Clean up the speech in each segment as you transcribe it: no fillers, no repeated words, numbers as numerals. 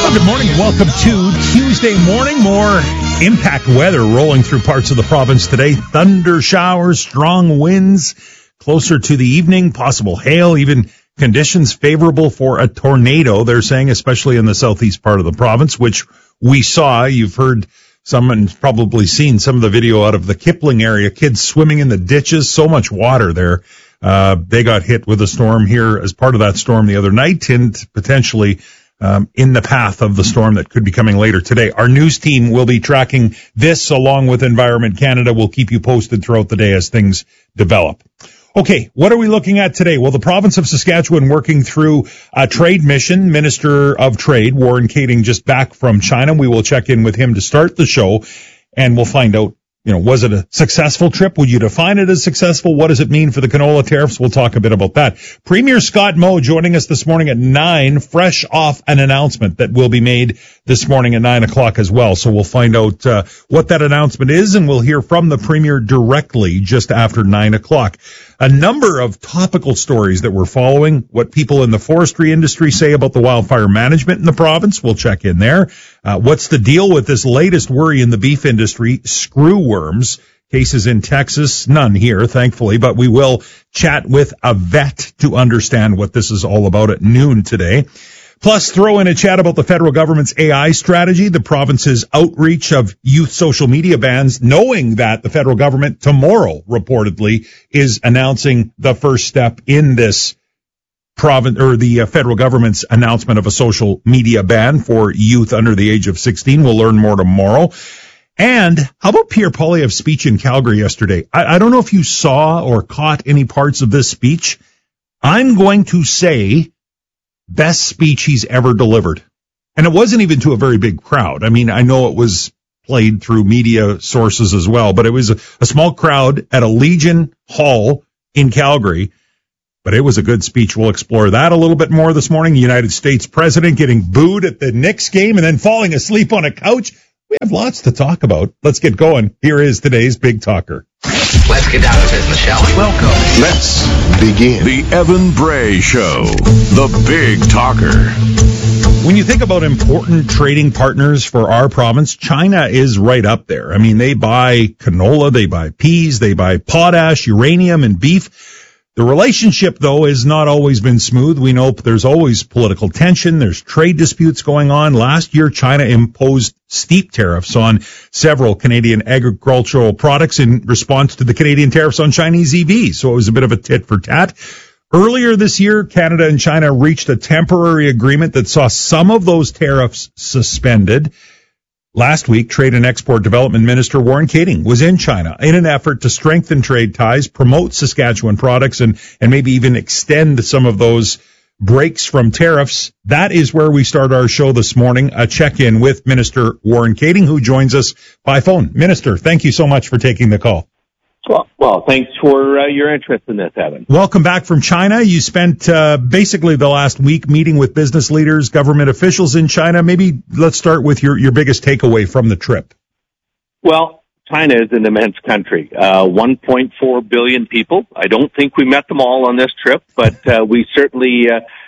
Well, good morning and welcome to Tuesday morning. More impact weather rolling through parts of the province today. Thunder showers, strong winds, closer to the evening, possible hail, even conditions favorable for a tornado, they're saying, especially in the southeast part of the province, which we saw. You've heard some and probably seen some of the video out of the Kipling area, kids swimming in the ditches, so much water there. They got hit with a storm here as part of that storm the other night and potentially in the path of the storm that could be coming later today. Our news team will be tracking this along with Environment Canada. We'll keep you posted throughout the day as things develop. Okay, what are we looking at today? Well, the province of Saskatchewan working through a trade mission. Minister of Trade, Warren Kating, just back from China. We will check in with him to start the show, and we'll find out, was it a successful trip? Would you define it as successful? What does it mean for the canola tariffs? We'll talk a bit about that. Premier Scott Moe joining us this morning at 9, fresh off an announcement that will be made this morning at 9 o'clock as well. So we'll find out what that announcement is, and we'll hear from the Premier directly just after 9 o'clock. A number of topical stories that we're following, what people in the forestry industry say about the wildfire management in the province. We'll check in there. What's the deal with this latest worry in the beef industry, screwworms? Cases in Texas, none here, thankfully, but we will chat with a vet to understand what this is all about at noon today. Plus, throw in a chat about the federal government's AI strategy, the province's outreach of youth social media bans, knowing that the federal government tomorrow, reportedly, is announcing the first step in this province, or the federal government's announcement of a social media ban for youth under the age of 16. We'll learn more tomorrow. And how about Pierre Poilievre's speech in Calgary yesterday? I don't know if you saw or caught any parts of this speech. I'm going to say best speech he's ever delivered. And it wasn't even to a very big crowd. I mean, I know it was played through media sources as well, but it was a small crowd at a Legion Hall in Calgary. But it was a good speech. We'll explore that a little bit more this morning. The United States president getting booed at the Knicks game and then falling asleep on a couch. We have lots to talk about. Let's get going. Here is today's Big Talker. Let's get down to business, shall we? Welcome. Let's begin. The Evan Bray Show, the Big Talker. When you think about important trading partners for our province, China is right up there. I mean, they buy canola, they buy peas, they buy potash, uranium, and beef. The relationship, though, has not always been smooth. We know there's always political tension. There's trade disputes going on. Last year, China imposed steep tariffs on several Canadian agricultural products in response to the Canadian tariffs on Chinese EVs. So it was a bit of a tit for tat. Earlier this year, Canada and China reached a temporary agreement that saw some of those tariffs suspended. Last week, Trade and Export Development Minister Warren Kating was in China in an effort to strengthen trade ties, promote Saskatchewan products, and maybe even extend some of those breaks from tariffs. That is where we start our show this morning, a check-in with Minister Warren Kating, who joins us by phone. Minister, thank you so much for taking the call. Well, thanks for your interest in this, Evan. Welcome back from China. You spent basically the last week meeting with business leaders, government officials in China. Maybe let's start with your biggest takeaway from the trip. Well, China is an immense country, 1.4 billion people. I don't think we met them all on this trip, but we certainly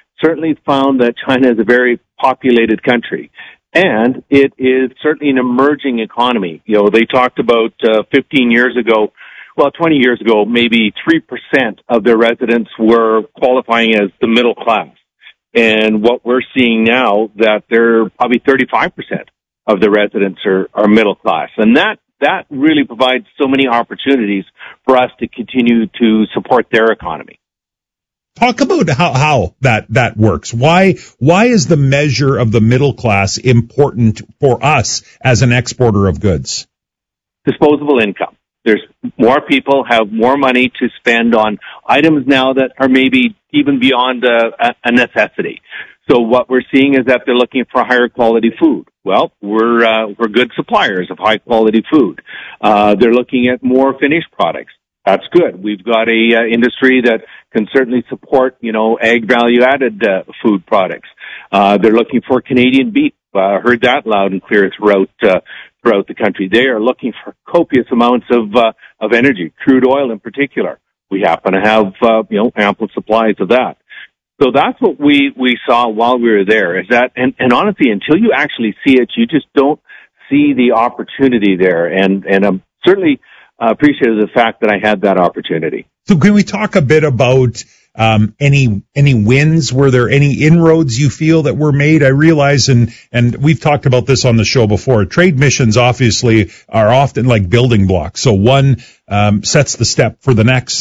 found that China is a very populated country. And it is certainly an emerging economy. They talked about 15 years ago, 20 years ago, maybe 3% of their residents were qualifying as the middle class. And what we're seeing now, that they're probably 35% of the residents are middle class. And that really provides so many opportunities for us to continue to support their economy. Talk about how that works. Why is the measure of the middle class important for us as an exporter of goods? Disposable income. There's more people have more money to spend on items now that are maybe even beyond a necessity. So what we're seeing is that they're looking for higher quality food. Well, we're good suppliers of high quality food. They're looking at more finished products. That's good. We've got a industry that can certainly support, ag value added food products. They're looking for Canadian beef. Heard that loud and clear throughout the country. They are looking for copious amounts of energy, crude oil in particular. We happen to have, ample supplies of that. So that's what we saw while we were there, is that, and honestly, until you actually see it, you just don't see the opportunity there. And I'm certainly appreciative of the fact that I had that opportunity. So can we talk a bit about any wins? Were there any inroads you feel that were made? I realize, and we've talked about this on the show before, trade missions obviously are often like building blocks. So one sets the step for the next,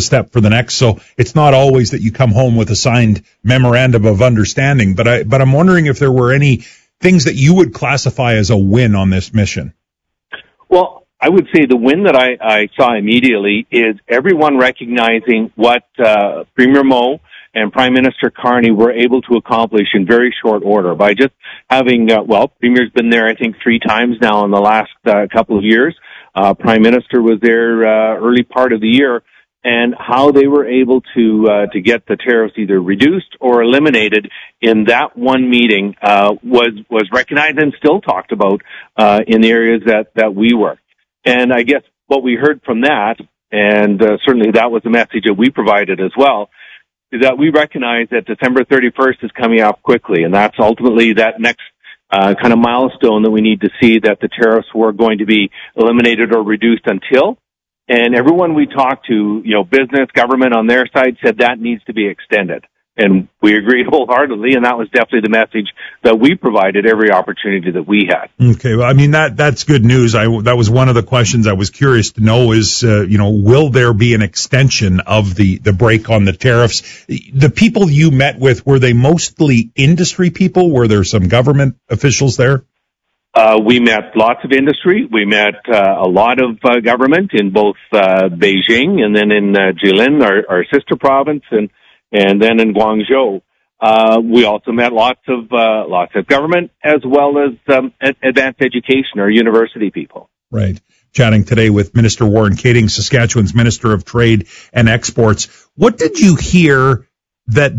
So it's not always that you come home with a signed memorandum of understanding. But I'm wondering if there were any things that you would classify as a win on this mission. Well, I would say the win that I saw immediately is everyone recognizing what Premier Mo and Prime Minister Carney were able to accomplish in very short order by just having, Premier's been there, I think, 3 times now in the last couple of years. Prime Minister was there early part of the year, and how they were able to get the tariffs either reduced or eliminated in that one meeting was recognized and still talked about in the areas that we work. And I guess what we heard from that, and certainly that was the message that we provided as well, is that we recognize that December 31st is coming up quickly, and that's ultimately that next kind of milestone that we need to see that the tariffs were going to be eliminated or reduced until. And everyone we talked to, business, government on their side said that needs to be extended. And we agreed wholeheartedly, and that was definitely the message that we provided every opportunity that we had. Okay, well, I mean, that's good news. That was one of the questions I was curious to know is, will there be an extension of the break on the tariffs? The people you met with, were they mostly industry people? Were there some government officials there? We met lots of industry. We met a lot of government in both Beijing and then in Jilin, our sister province, and then in Guangzhou. We also met lots of government as well as advanced education or university people. Right. Chatting today with Minister Warren Kating, Saskatchewan's Minister of Trade and Exports. What did you hear that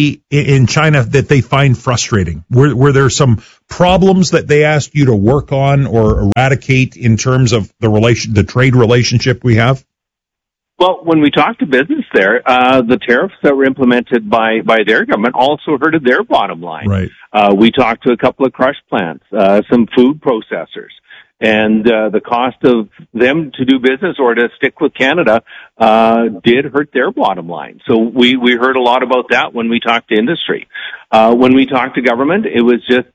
in China that they find frustrating? Were there some problems that they asked you to work on or eradicate in terms of the trade relationship we have? Well, when we talked to business there, the tariffs that were implemented by their government also hurted their bottom line. Right. We talked to a couple of crush plants, some food processors, and the cost of them to do business or to stick with Canada did hurt their bottom line. So we heard a lot about that when we talked to industry. When we talked to government, it was just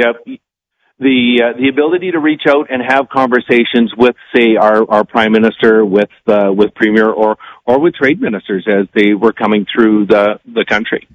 the ability to reach out and have conversations with, say, our Prime Minister, with Premier, or with trade ministers as they were coming through the country.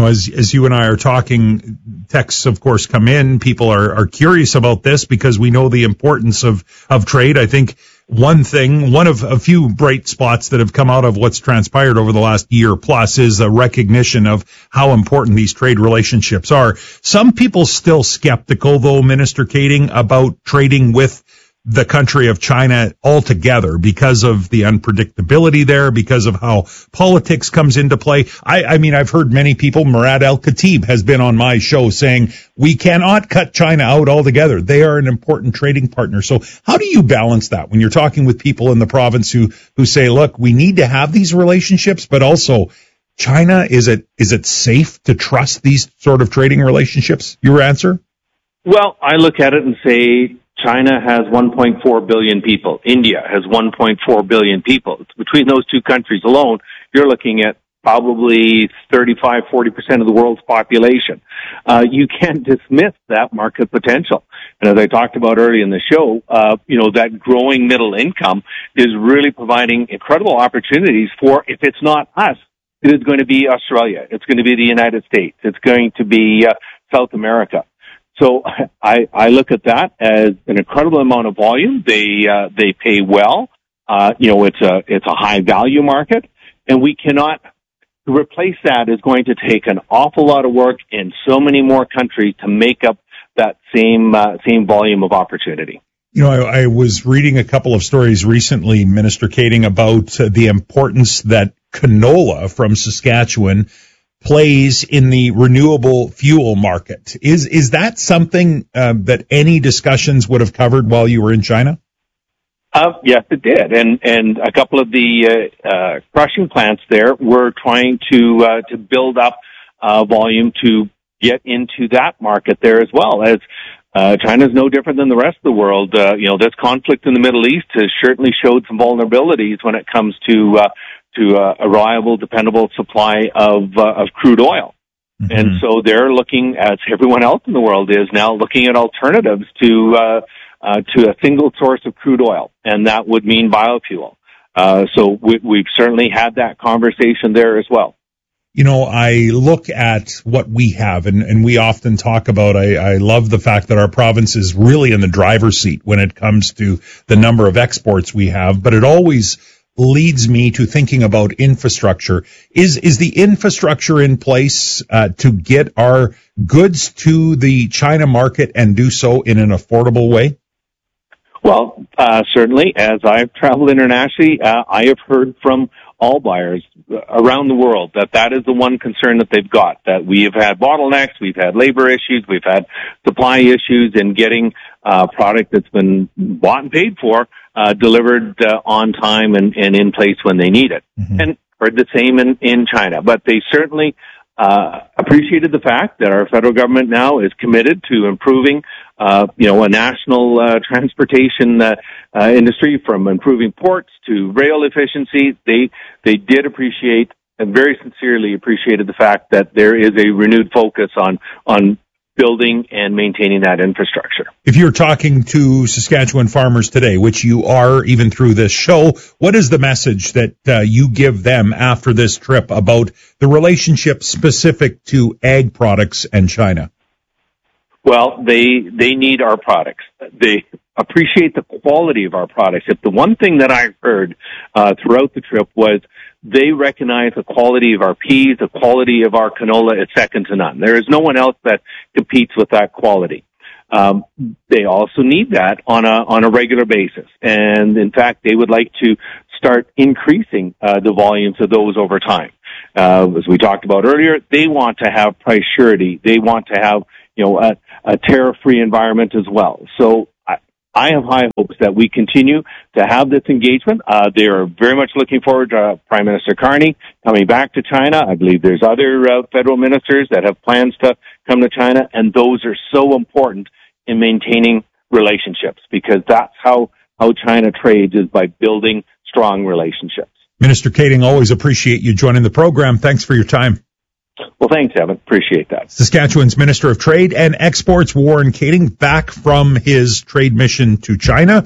As you and I are talking, texts, of course, come in. People are curious about this because we know the importance of trade. I think one of a few bright spots that have come out of what's transpired over the last year plus is a recognition of how important these trade relationships are. Some people still skeptical, though, Minister Kating, about trading with the country of China altogether because of the unpredictability there, because of how politics comes into play. I mean, I've heard many people, Murad Al-Khatib has been on my show saying we cannot cut China out altogether. They are an important trading partner. So how do you balance that when you're talking with people in the province who say, look, we need to have these relationships, but also China, is it safe to trust these sort of trading relationships? Your answer? Well, I look at it and say, China has 1.4 billion people. India has 1.4 billion people. Between those two countries alone, you're looking at probably 35-40% of the world's population. You can't dismiss that market potential. And as I talked about earlier in the show, that growing middle income is really providing incredible opportunities for, if it's not us, it is going to be Australia. It's going to be the United States. It's going to be South America. So I look at that as an incredible amount of volume. They pay well. It's a high value market, and we cannot replace that. Is going to take an awful lot of work in so many more countries to make up that same volume of opportunity. I was reading a couple of stories recently, Minister Kating, about the importance that canola from Saskatchewan plays in the renewable fuel market. Is that something that any discussions would have covered while you were in China? Yes, it did, and a couple of the crushing plants there were trying to build up volume to get into that market there as well. As China's no different than the rest of the world. This conflict in the Middle East has certainly showed some vulnerabilities when it comes to a reliable, dependable supply of crude oil. Mm-hmm. And so they're looking, as everyone else in the world is now, looking at alternatives to a single source of crude oil, and that would mean biofuel. So we've certainly had that conversation there as well. I look at what we have, and we often talk about, I love the fact that our province is really in the driver's seat when it comes to the number of exports we have, but it always leads me to thinking about infrastructure. Is the infrastructure in place to get our goods to the China market and do so in an affordable way? Well, certainly, as I've traveled internationally, I have heard from all buyers around the world that is the one concern that they've got, that we have had bottlenecks, we've had labor issues, we've had supply issues in getting product that's been bought and paid for delivered on time and in place when they need it. Mm-hmm. And heard the same in China. But they certainly appreciated the fact that our federal government now is committed to improving a national transportation industry, from improving ports to rail efficiency. They did appreciate, and very sincerely appreciated, the fact that there is a renewed focus on building and maintaining that infrastructure. If you're talking to Saskatchewan farmers today, which you are even through this show, what is the message that you give them after this trip about the relationship specific to ag products and China? Well, they need our products. They appreciate the quality of our products. If the one thing that I heard throughout the trip was they recognize the quality of our peas, the quality of our canola is second to none. There is no one else that competes with that quality. They also need that on a regular basis. And in fact, they would like to start increasing the volumes of those over time. As we talked about earlier, they want to have price surety. They want to have a tariff-free environment as well. So I have high hopes that we continue to have this engagement. They are very much looking forward to Prime Minister Carney coming back to China. I believe there's other federal ministers that have plans to come to China, and those are so important in maintaining relationships, because that's how China trades, is by building strong relationships. Minister Kading, always appreciate you joining the program. Thanks for your time. Well, thanks, Evan. Appreciate that. Saskatchewan's Minister of Trade and Exports, Warren Kading, back from his trade mission to China,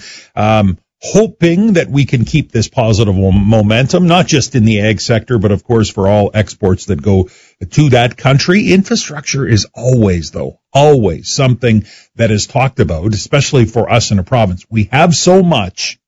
hoping that we can keep this positive momentum, not just in the ag sector, but of course for all exports that go to that country. Infrastructure is always something that is talked about, especially for us in a province. We have so much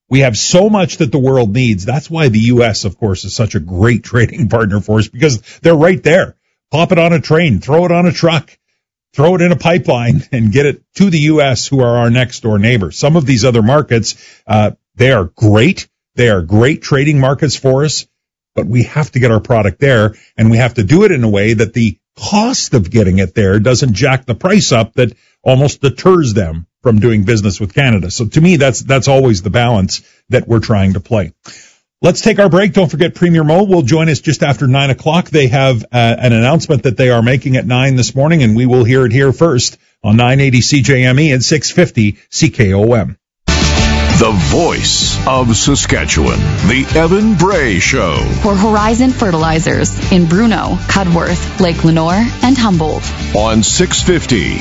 that the world needs. That's why the U.S., of course, is such a great trading partner for us, because they're right there. Pop it on a train, throw it on a truck, throw it in a pipeline, and get it to the U.S., who are our next door neighbor. Some of these other markets, they are great. They are great trading markets for us, but we have to get our product there, and we have to do it in a way that the cost of getting it there doesn't jack the price up that almost deters them from doing business with Canada. So to me, that's always the balance that we're trying to play. Let's take our break. Don't forget Premier Mo will join us just after 9 o'clock. They have an announcement that they are making at 9 this morning, and we will hear it here first on 980 CJME and 650 CKOM. The voice of Saskatchewan, the Evan Bray Show. For Horizon Fertilizers in Bruno, Cudworth, Lake Lenore, and Humboldt. On 650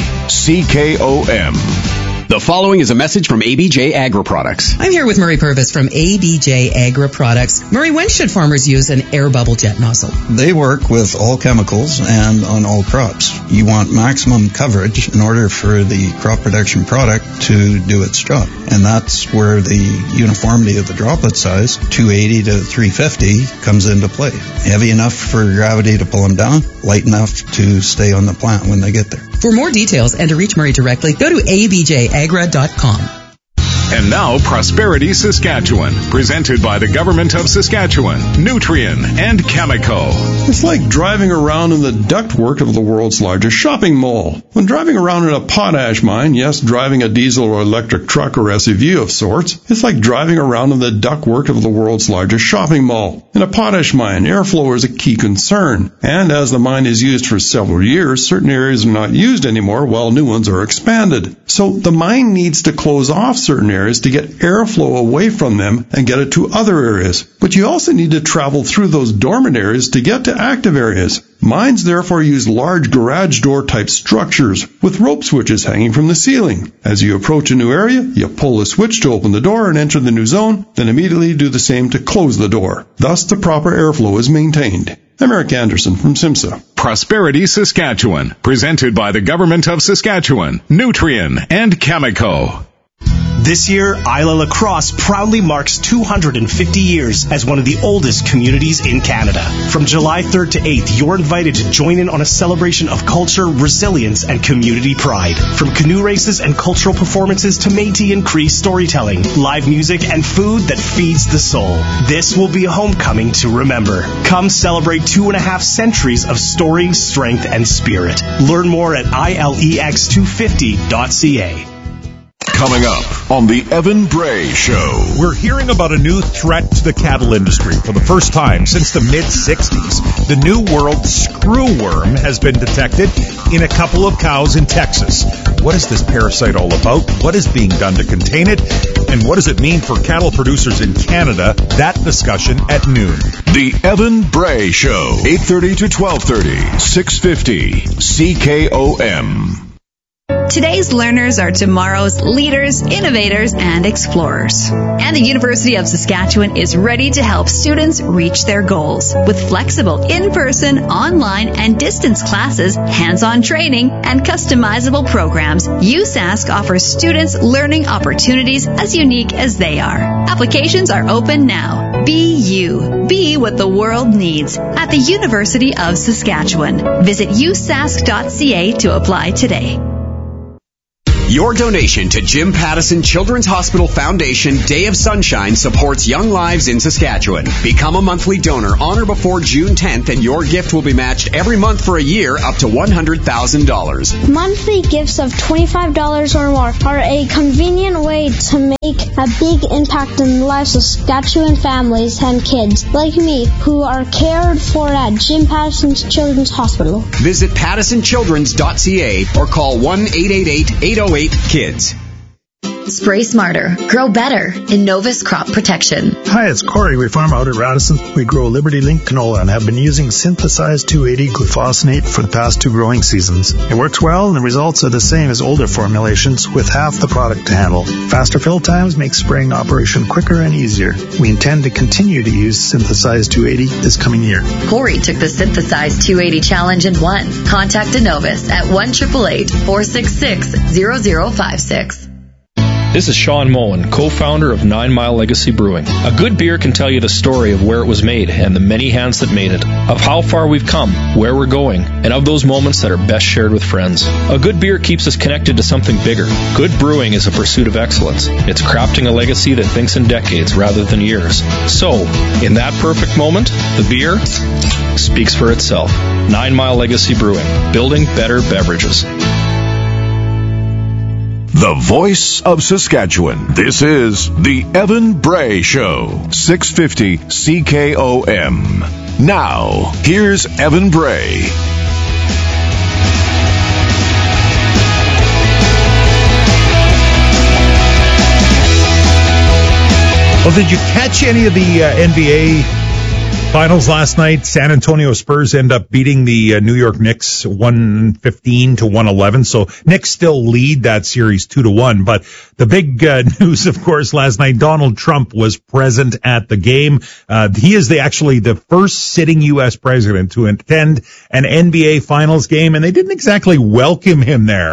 CKOM. The following is a message from ABJ Agri-Products. I'm here with Murray Purvis from ABJ Agri-Products. Murray, when should farmers use an air bubble jet nozzle? They work with all chemicals and on all crops. You want maximum coverage in order for the crop protection product to do its job. And that's where the uniformity of the droplet size, 280 to 350, comes into play. Heavy enough for gravity to pull them down, light enough to stay on the plant when they get there. For more details and to reach Murray directly, go to abjagra.com. And now, Prosperity Saskatchewan, presented by the Government of Saskatchewan, Nutrien, and Chemico. It's like driving around in the ductwork of the world's largest shopping mall. When driving around in a potash mine, yes, driving a diesel or electric truck or SUV of sorts, it's like driving around in the ductwork of the world's largest shopping mall. In a potash mine, airflow is a key concern. And as the mine is used for several years, certain areas are not used anymore while new ones are expanded. So the mine needs to close off certain areas to get airflow away from them and get it to other areas. But you also need to travel through those dormant areas to get to active areas. Mines therefore use large garage door type structures with rope switches hanging from the ceiling. As you approach a new area, you pull the switch to open the door and enter the new zone, then immediately do the same to close the door. Thus the proper airflow is maintained. I'm Eric Anderson from SIMSA. Prosperity Saskatchewan, presented by the Government of Saskatchewan, Nutrien, and Chemico. This year, Isla Lacrosse proudly marks 250 years as one of the oldest communities in Canada. From July 3rd to 8th, you're invited to join in on a celebration of culture, resilience, and community pride. From canoe races and cultural performances to Métis and Cree storytelling, live music, and food that feeds the soul. This will be a homecoming to remember. Come celebrate 2.5 centuries of story, strength, and spirit. Learn more at ilex250.ca. Coming up on the Evan Bray Show. We're hearing about a new threat to the cattle industry for the first time since the mid-60s. The New World screwworm has been detected in a couple of cows in Texas. What is this parasite all about? What is being done to contain it? And what does it mean for cattle producers in Canada? That discussion at noon. The Evan Bray Show, 8:30 to 12:30, 650 CKOM. Today's learners are tomorrow's leaders, innovators, and explorers. And the University of Saskatchewan is ready to help students reach their goals. With flexible in-person, online, and distance classes, hands-on training, and customizable programs, USask offers students learning opportunities as unique as they are. Applications are open now. Be you. Be what the world needs at the University of Saskatchewan. Visit usask.ca to apply today. Your donation to Jim Pattison Children's Hospital Foundation Day of Sunshine supports young lives in Saskatchewan. Become a monthly donor on or before June 10th and your gift will be matched every month for a year up to $100,000. Monthly gifts of $25 or more are a convenient way to make a big impact in the lives of Saskatchewan families and kids like me who are cared for at Jim Pattison's Children's Hospital. Visit pattisonchildrens.ca or call 1-888-808-KIDS. Spray smarter, grow better in Novus Crop Protection. Hi, it's Corey. We farm out at Radisson. We grow Liberty Link canola and have been using synthesized 280 glufosinate for the past 2 growing seasons. It works well and the results are the same as older formulations with half the product to handle. Faster fill times make spraying operation quicker and easier. We intend to continue to use synthesized 280 this coming year. Corey took the synthesized 280 challenge and won. Contact Novus at 1-888-466-0056. This is Sean Moen, co-founder of 9 Mile Legacy Brewing. A good beer can tell you the story of where it was made and the many hands that made it, of how far we've come, where we're going, and of those moments that are best shared with friends. A good beer keeps us connected to something bigger. Good brewing is a pursuit of excellence. It's crafting a legacy that thinks in decades rather than years. So, in that perfect moment, the beer speaks for itself. 9 Mile Legacy Brewing, building better beverages. The voice of Saskatchewan. This is the Evan Bray Show, 650 CKOM. Now, here's Evan Bray. Well, did you catch any of the NBA finals last night? San Antonio Spurs end up beating the New York Knicks 115-111. So Knicks still lead that series 2-1. But the big news, of course, last night, Donald Trump was present at the game. He is actually the first sitting U.S. president to attend an NBA finals game, and they didn't exactly welcome him there.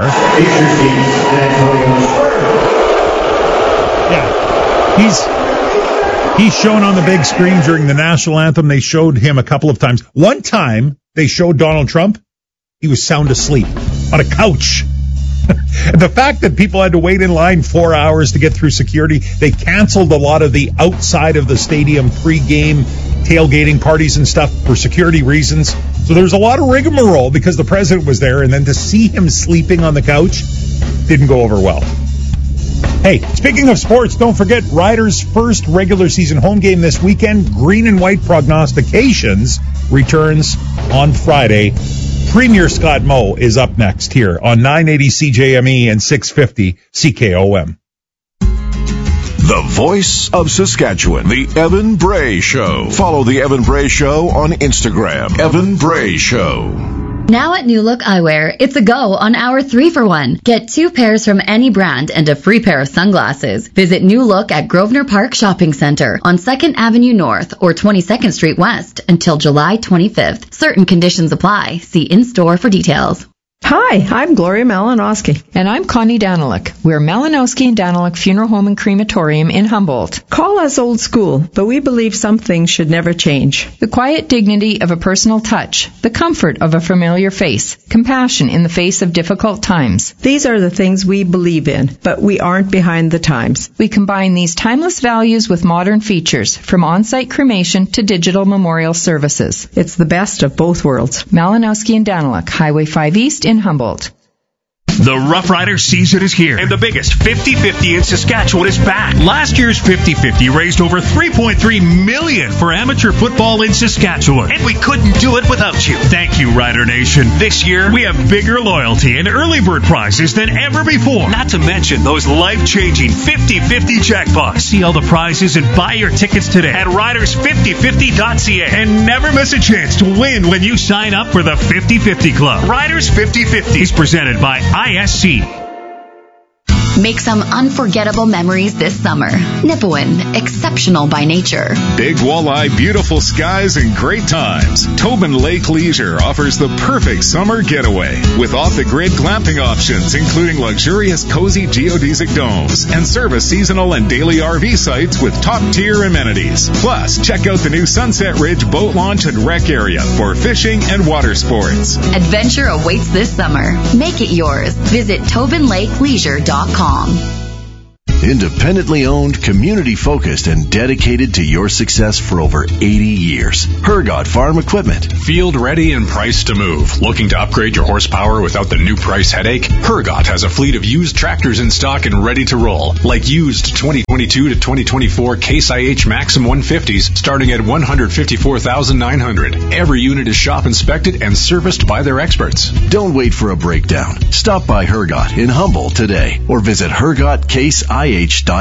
Yeah, He's shown on the big screen during the national anthem. They showed him a couple of times. One time, they showed Donald Trump. He was sound asleep on a couch. The fact that people had to wait in line 4 hours to get through security, they canceled a lot of the outside of the stadium pre-game tailgating parties and stuff for security reasons. So there was a lot of rigmarole because the president was there, and then to see him sleeping on the couch didn't go over well. Hey, speaking of sports, don't forget Riders' first regular season home game this weekend. Green and White Prognostications returns on Friday. Premier Scott Moe is up next here on 980 CJME and 650 CKOM. The voice of Saskatchewan, the Evan Bray Show. Follow the Evan Bray Show on Instagram. Evan Bray Show. Now at New Look Eyewear, it's a go on our 3-for-1. Get 2 pairs from any brand and a free pair of sunglasses. Visit New Look at Grosvenor Park Shopping Centre on 2nd Avenue North or 22nd Street West until July 25th. Certain conditions apply. See in-store for details. Hi, I'm Gloria Malinowski. And I'm Connie Daniluk. We're Malinowski and Daniluk Funeral Home and Crematorium in Humboldt. Call us old school, but we believe some things should never change. The quiet dignity of a personal touch, the comfort of a familiar face, compassion in the face of difficult times. These are the things we believe in, but we aren't behind the times. We combine these timeless values with modern features, from on-site cremation to digital memorial services. It's the best of both worlds. Malinowski and Daniluk, Highway 5 East in Humboldt. The Rough Rider season is here, and the biggest 50-50 in Saskatchewan is back. Last year's 50-50 raised over $3.3 million for amateur football in Saskatchewan, and we couldn't do it without you. Thank you, Rider Nation. This year, we have bigger loyalty and early bird prizes than ever before, not to mention those life-changing 50-50 jackpots. See all the prizes and buy your tickets today at riders5050.ca, and never miss a chance to win when you sign up for the 50-50 Club. Riders 50-50 is presented by ISC. Make some unforgettable memories this summer. Nipawin, exceptional by nature. Big walleye, beautiful skies, and great times. Tobin Lake Leisure offers the perfect summer getaway with off-the-grid glamping options, including luxurious, cozy geodesic domes and service seasonal and daily RV sites with top-tier amenities. Plus, check out the new Sunset Ridge boat launch and rec area for fishing and water sports. Adventure awaits this summer. Make it yours. Visit TobinLakeLeisure.com. Independently owned, community-focused, and dedicated to your success for over 80 years. Hergot Farm Equipment. Field ready and priced to move. Looking to upgrade your horsepower without the new price headache? Hergot has a fleet of used tractors in stock and ready to roll, like used 2022 to 2024 Case IH Maxim 150s starting at $154,900. Every unit is shop inspected and serviced by their experts. Don't wait for a breakdown. Stop by Hergot in Humboldt today or visit HergotCaseIH.com.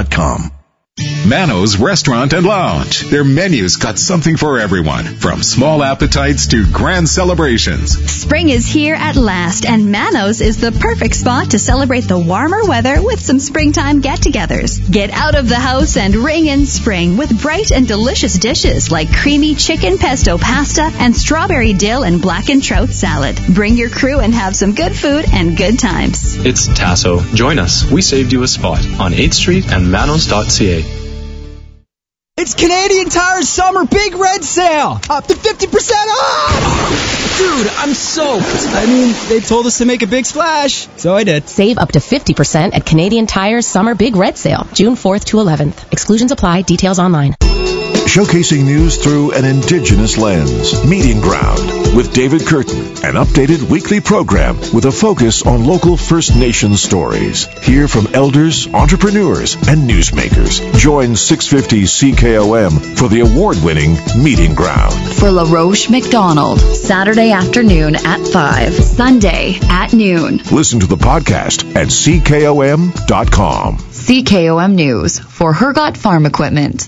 Mano's Restaurant and Lounge. Their menus got something for everyone, from small appetites to grand celebrations. Spring is here at last, and Mano's is the perfect spot to celebrate the warmer weather with some springtime get-togethers. Get out of the house and ring in spring with bright and delicious dishes like creamy chicken pesto pasta and strawberry dill and blackened trout salad. Bring your crew and have some good food and good times. It's Tasso. Join us. We saved you a spot on 8th Street and manos.ca. It's Canadian Tire's summer big red sale. Up to 50% off! Dude, I'm soaked. I mean, they told us to make a big splash, so I did. Save up to 50% at Canadian Tire's summer big red sale, June 4th to 11th. Exclusions apply. Details online. Showcasing news through an Indigenous lens. Meeting Ground with David Curtin, an updated weekly program with a focus on local First Nations stories. Hear from elders, entrepreneurs, and newsmakers. Join 650 CKOM for the award-winning Meeting Ground. For LaRoche McDonald, Saturday afternoon at 5, Sunday at noon. Listen to the podcast at CKOM.com. CKOM News for Hergot Farm Equipment.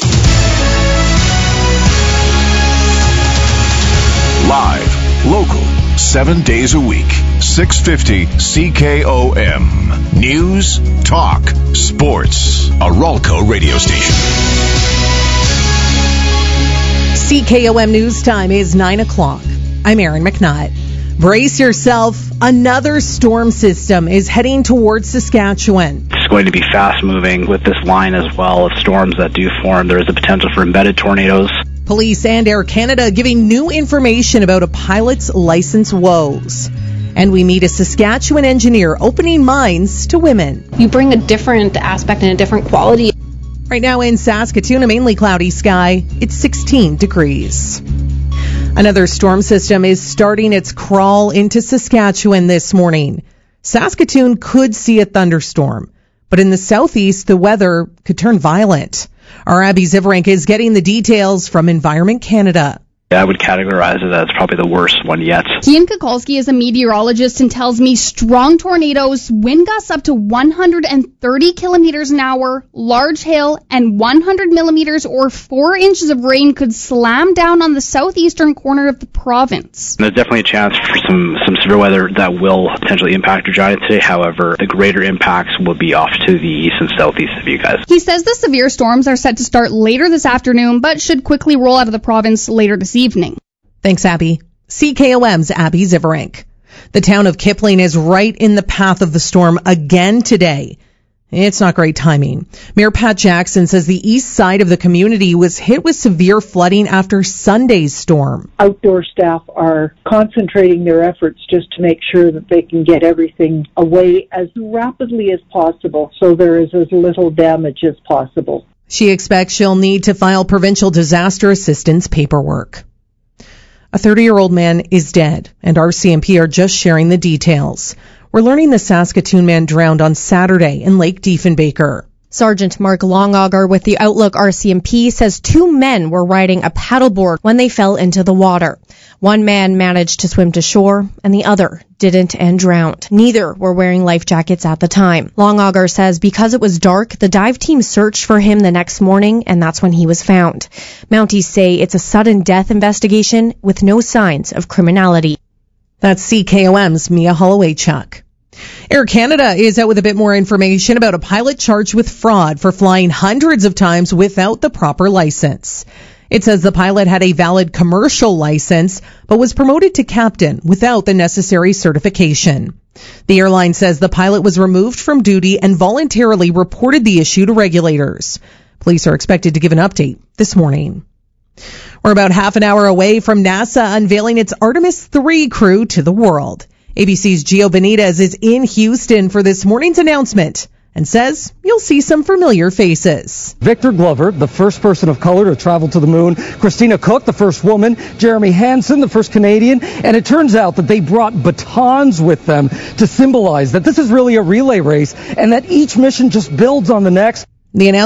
Live, local, 7 days a week. 650 CKOM. News, talk, sports. A Ralco radio station. CKOM News Time is 9 o'clock. I'm Erin McNutt. Brace yourself. Another storm system is heading towards Saskatchewan. It's going to be fast-moving with this line as well of storms that do form. There is a potential for embedded tornadoes. Police and Air Canada giving new information about a pilot's license woes. And we meet a Saskatchewan engineer opening minds to women. You bring a different aspect and a different quality. Right now in Saskatoon, a mainly cloudy sky. It's 16 degrees. Another storm system is starting its crawl into Saskatchewan this morning. Saskatoon could see a thunderstorm, but in the southeast, the weather could turn violent. Our Abby Zivarenk is getting the details from Environment Canada. I would categorize it as probably the worst one yet. Ian Kukulski is a meteorologist and tells me strong tornadoes, wind gusts up to 130 kilometers an hour, large hail, and 100 millimeters or 4 inches of rain could slam down on the southeastern corner of the province. There's definitely a chance for some severe weather that will potentially impact Regina today. However, the greater impacts will be off to the east and southeast of you guys. He says the severe storms are set to start later this afternoon, but should quickly roll out of the province later this evening. Thanks, Abby. CKOM's Abby Zivarenk. The town of Kipling is right in the path of the storm again today. It's not great timing. Mayor Pat Jackson says the east side of the community was hit with severe flooding after Sunday's storm. Outdoor staff are concentrating their efforts just to make sure that they can get everything away as rapidly as possible so there is as little damage as possible. She expects she'll need to file provincial disaster assistance paperwork. A 30-year-old man is dead, and RCMP are just sharing the details. We're learning the Saskatoon man drowned on Saturday in Lake Diefenbaker. Sergeant Mark Longauger with the Outlook RCMP says 2 men were riding a paddleboard when they fell into the water. One man managed to swim to shore, and the other didn't and drowned. Neither were wearing life jackets at the time. Longauger says because it was dark, the dive team searched for him the next morning, and that's when he was found. Mounties say it's a sudden death investigation with no signs of criminality. That's CKOM's Mia Holloway-Chuck. Air Canada is out with a bit more information about a pilot charged with fraud for flying hundreds of times without the proper license. It says the pilot had a valid commercial license, but was promoted to captain without the necessary certification. The airline says the pilot was removed from duty and voluntarily reported the issue to regulators. Police are expected to give an update this morning. We're about half an hour away from NASA unveiling its Artemis III crew to the world. ABC's Gio Benitez is in Houston for this morning's announcement and says you'll see some familiar faces. Victor Glover, the first person of color to travel to the moon. Christina Cook, the first woman. Jeremy Hansen, the first Canadian. And it turns out that they brought batons with them to symbolize that this is really a relay race and that each mission just builds on the next. The announcement